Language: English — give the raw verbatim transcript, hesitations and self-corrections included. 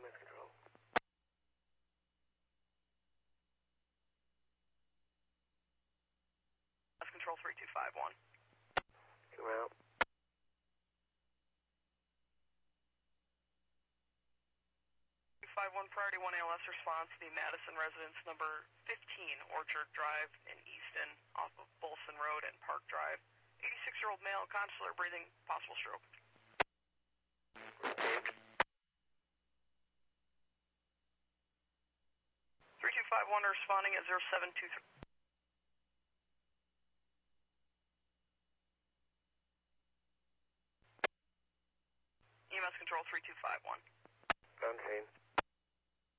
S Control. S Control three two five one. Come out. two five one Priority one A L S response, the Madison residence number fifteen, Orchard Drive in Easton, off of Bolson Road and Park Drive. eighty-six-year-old male, consular, breathing, possible stroke. three two five one responding at zero seven two three. E M S Control three two five one. On scene.